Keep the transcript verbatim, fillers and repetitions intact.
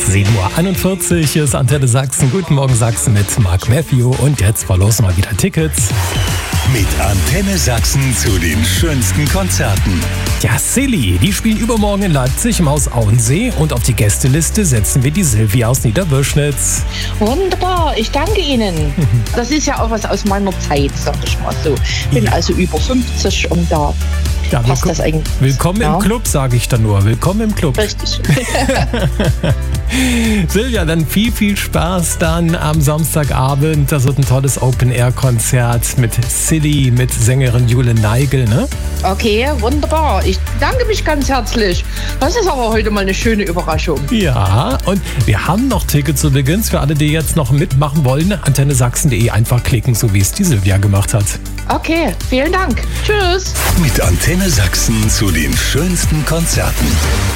sieben Uhr einundvierzig, hier ist Antenne Sachsen. Guten Morgen Sachsen mit Mark Matthew und jetzt verlosen wir wieder Tickets. Mit Antenne Sachsen zu den schönsten Konzerten. Ja, Silly, die spielen übermorgen in Leipzig im Haus Auensee und auf die Gästeliste setzen wir die Silvia aus Niederwürschnitz. Wunderbar, ich danke Ihnen. Das ist ja auch was aus meiner Zeit, sag ich mal so. Bin also über fünfzig und da Ja, passt willko- das eigentlich. Willkommen Ja. im Club, sage ich dann nur. Willkommen im Club. Richtig. Silvia, dann viel, viel Spaß dann am Samstagabend. Das wird ein tolles Open-Air-Konzert mit Silly, mit Sängerin Jule Neigel, ne? Okay, wunderbar. Ich danke mich ganz herzlich. Das ist aber heute mal eine schöne Überraschung. Ja, und wir haben noch Tickets übrigens für alle, die jetzt noch mitmachen wollen. antenne sachsen punkt de einfach klicken, so wie es die Silvia gemacht hat. Okay, vielen Dank. Tschüss. Mit Antenne Sachsen zu den schönsten Konzerten.